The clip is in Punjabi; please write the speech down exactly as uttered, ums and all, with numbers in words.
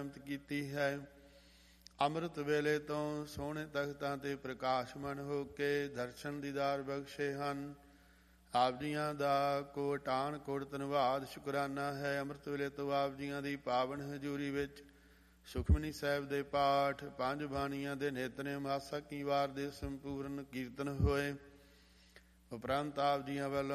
ਕੀਤੀ ਹੈ। ਅੰਮ੍ਰਿਤ ਵੇਲੇ ਤੋਂ ਸੋਹਣੇ ਤਖਤਾਂ ਤੇ ਪ੍ਰਕਾਸ਼ਮਨ ਹੋ ਕੇ ਦਰਸ਼ਨ ਦੀਦਾਰ ਬਖਸ਼ੇ ਹਨ। ਆਪ ਜੀਆਂ ਦਾ ਕੋਟਾਨ ਕੋਟ ਧੰਨਵਾਦ ਸ਼ੁਕਰਾਨਾ ਹੈ। ਅੰਮ੍ਰਿਤ ਵੇਲੇ ਤੋਂ ਆਪ ਜੀਆਂ ਦੀ ਪਾਵਨ ਹਜ਼ੂਰੀ ਵਿੱਚ ਸੁਖਮਨੀ ਸਾਹਿਬ ਦੇ ਪਾਠ, ਪੰਜ ਬਾਣੀਆਂ ਦੇ ਨਿਤਨੇਮ, ਆਸਾ ਕੀ ਵਾਰ ਦੇ ਸੰਪੂਰਨ ਕੀਰਤਨ ਹੋਏ। ਉਪਰੰਤ ਆਪ ਜੀਆਂ ਵੱਲੋਂ